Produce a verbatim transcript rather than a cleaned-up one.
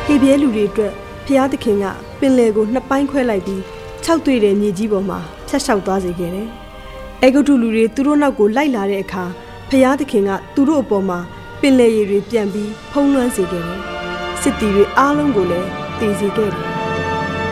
ဟေပြဲလူတွေအတွက်ဖျားသခင်ကပင်လယ်ကိုနှစ်ပိုင်းခွဲလိုက်ပြီးခြောက်သွေ့တဲ့မြေကြီးပေါ်မှာဖြတ်လျှောက်သွားစေခဲ့တယ်။အေဂုတ္တုလူတွေသူတို့နောက်ကိုလိုက်လာတဲ့အခါဖျားသခင်ကသူတို့အပေါ်မှာပင်လယ်ရေတွေပြန်ပြီးဖုံးလွှမ်းစေခဲ့တယ်။စစ်တီတွေအားလုံးကိုလည်းတည်စေခဲ့တယ်